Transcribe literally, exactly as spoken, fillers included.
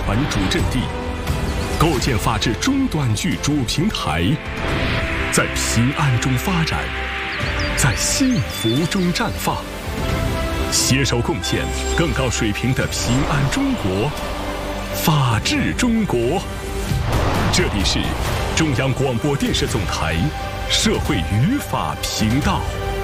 传主阵地，构建法治中短剧主平台，在平安中发展，在幸福中绽放，携手贡献更高水平的平安中国、法治中国。这里是中央广播电视总台社会与法频道。